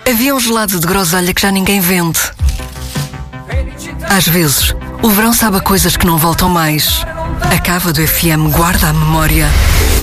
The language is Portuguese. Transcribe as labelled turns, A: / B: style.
A: Havia um gelado de groselha que já ninguém vende. Às vezes, o verão sabe a coisas que não voltam mais. A cava do FM guarda a memória.